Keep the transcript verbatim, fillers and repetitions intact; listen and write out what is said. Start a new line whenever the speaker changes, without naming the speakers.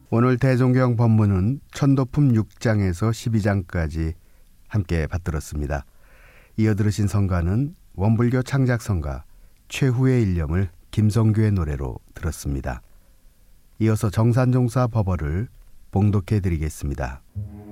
오늘 대종경 법문은 천도품 육 장에서 십이 장까지 함께 받들었습니다. 이어 들으신 성가는 원불교 창작성가 최후의 일념을 김성규의 노래로 들었습니다. 이어서 정산종사 법어를 봉독해 드리겠습니다.